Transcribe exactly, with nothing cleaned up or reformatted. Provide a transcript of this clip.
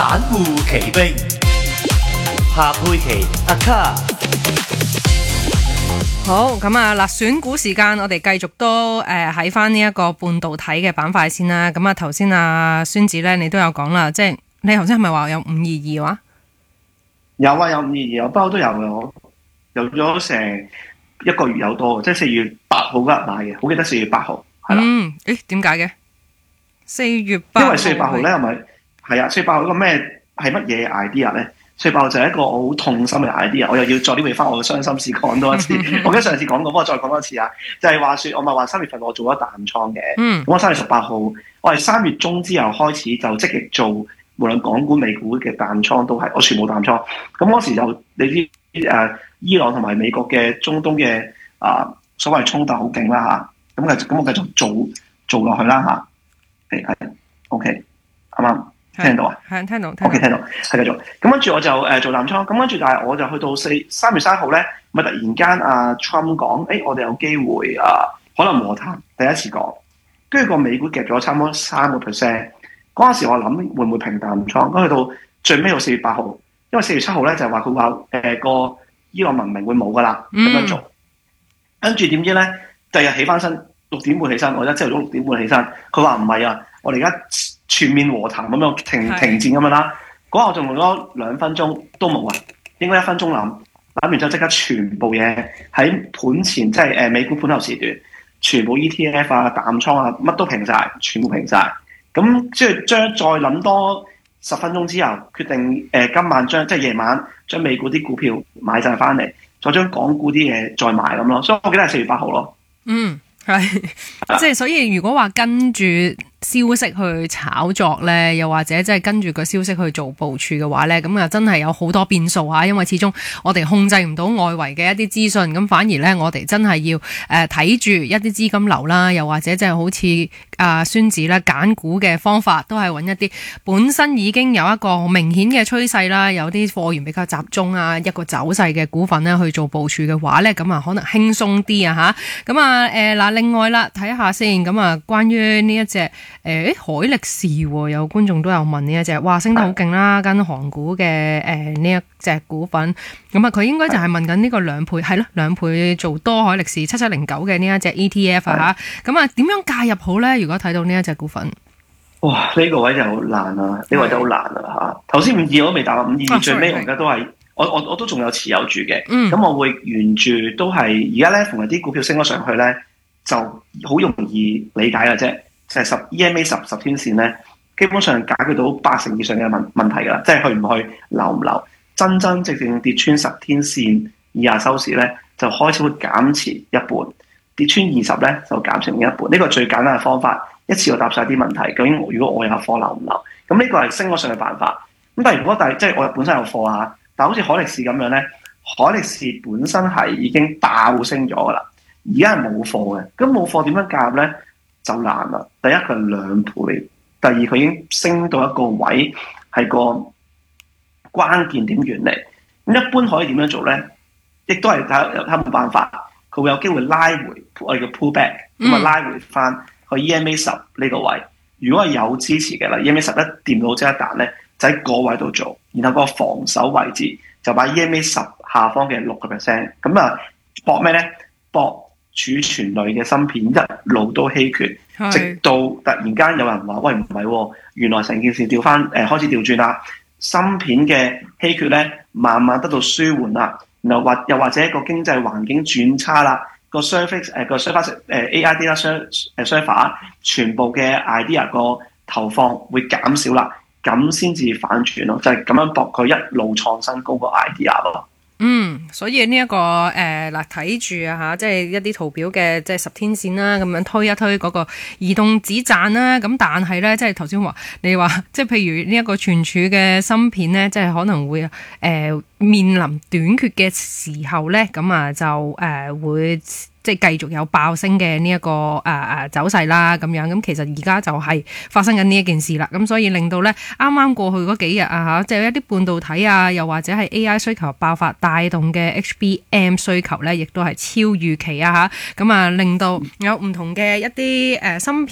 散戶奇兵，夏佩琪阿卡。 好，咁啊嗱，選股時間我哋繼續都誒喺翻呢一個半導體嘅板塊先啦。咁啊頭先阿孫子咧，你都有講啦，即係你頭先係咪話有五二二話？ 有啊，有五二二，我不嬲都有嘅，我有咗成一個月有多，即係四月八號嗰日買嘅，好記得四月八號係啦。 嗯，誒點解嘅？四月八， 因為四月八號咧，係咪係啊？四月八號一個咩係乜嘢 idea 咧？四月八號就係一個我好痛心嘅 idea， 我又要再啲回翻我嘅傷心事講多一次。我記得上次講過，不過再講多一次啊！就係、是、話説，我咪話三月份我做咗淡倉嘅， 嗯， 咁我三月十八號，我係三月中之後開始就積極做，無論港股、美股嘅淡倉都係，我全部淡倉。咁嗰時就你知誒、呃，伊朗同埋美國嘅中東嘅啊、呃、所謂衝突好勁啦嚇，咁繼咁我繼續做做落去啦嚇。係係 OK，啱啱聽到啊？ 係聽到 ，OK 聽到，係繼續。咁跟住我就誒、呃、做淡倉，咁跟住但係我就去到四三月三號咧，咪突然間阿 Trump 講，誒、欸、我哋有機會啊，可能和談，第一次講，跟住個美股夾咗差唔多三個 percent。嗰陣時我諗會唔會平淡倉？咁去到最尾到四月八號，因為四月七號咧就係話佢話誒個伊朗文明會冇噶啦，咁樣做。跟住點知咧，第二日起翻身。六點半起身，我而家朝頭早六點半起身。佢話唔係啊，我哋而家全面和談咁樣停停戰咁樣啦。嗰下我仲用咗兩分鐘都冇啊，應該一分鐘諗諗完之後即刻全部嘢喺盤前，即係誒美股盤後時段，全部 E T F 啊、淡倉啊，乜都平晒，全部平晒。咁即係將再諗多十分鐘之後，決定誒、呃、今晚將即係夜晚將美股啲股票買晒翻嚟，再將港股啲嘢再買咁咯。所以我記得係四月八號咯。 嗯。係，即係所以如果話跟住消息去炒作咧，又或者即係跟住個消息去做部署嘅話咧，咁啊真係有好多變數吓，因為始終我哋控制唔到外圍嘅一啲資訊，咁反而咧我哋真係要誒睇住一啲資金流啦，又或者即係好似啊孫子啦揀股嘅方法，都係揾一啲本身已經有一個明顯嘅趨勢啦，有啲貨源比較集中啊，一個走勢嘅股份咧去做部署嘅話咧，咁啊可能輕鬆啲啊吓，咁啊誒嗱。另外啦，睇下先咁啊，關於呢一隻誒、欸、海力士，有觀眾都有問呢一隻，哇升得好勁啦，跟韓股嘅誒呢一隻股份，咁啊佢應該就係問緊呢個兩倍，係咯兩倍做多海力士七七零九嘅呢一隻 E T F 啊嚇，咁啊點樣介入好咧？如果睇到呢一隻股份， 哇呢、這個位就好難啊，呢、這個位就好難啊嚇。頭先五二我都未答，五二最尾我而家都係。我我我都仲有持有住嘅，咁、嗯、我會沿住都係而家咧，逢係啲股票升咗上去咧。就好容易理解嘅啫，就係、是、十 E M A 十十天線咧，基本上解決到八成以上嘅問問題㗎啦。即係去唔去留唔留，真真正正跌穿十天線以下收市咧，就開始會減持一半；跌穿二十咧，就減成一半。呢、這個最簡單嘅方法，一次就答晒啲問題。究竟如果我有貨留唔留？咁呢個係升咗上嘅辦法。咁但係如果但係即係我本身有貨啊，但係好似海力士咁樣咧，海力士本身係已經爆升咗㗎啦。而家係冇貨嘅，咁冇貨點樣介入咧？就難啦。第一佢係兩倍，第二佢已經升到一個位，係個關鍵點原嚟。咁一般可以點樣做咧？亦都係睇睇冇辦法，佢會有機會拉回，我哋叫 pull back，咁啊拉回翻去 E M A 十呢個位。如果係有支持嘅啦 ，E M A 十一掂到即一彈咧，就喺嗰位度做，然後個防守位置就擺 E M A 十下方嘅六個 percent。咁啊搏咩咧？搏儲存類嘅芯片一路都稀缺，直到突然間有人話：喂，唔係喎，原來成件事調翻誒開始調轉啦，芯片嘅稀缺咧慢慢得到舒緩啦，然後或又或者個經濟環境轉差啦，個 surface 誒個 surface 誒 A I data server 全部嘅 idea 個投放會減少啦，咁先至反轉咯，就係、是、咁樣搏佢一路創新高個 idea 咯。 嗯，所以呢、這、一個誒嗱睇住啊吓，即係一啲圖表嘅即係十天線啦，咁樣推一推嗰個移動止賺啦。咁但係咧，即係頭先話你話，即係譬如呢一個存儲嘅芯片咧，即係可能會誒、呃、面臨短缺嘅時候咧，咁啊就誒、呃、會。即係繼續有爆升嘅呢一個誒誒、呃、走勢啦，咁樣咁其實而家就係發生緊呢一件事啦，咁所以令到咧啱啱過去嗰幾日啊嚇，即係一啲半導體啊，又或者係 A I 需求爆發帶動嘅 H B M 需求咧，亦都係超預期啊嚇，咁啊令到有唔同嘅一啲誒芯片。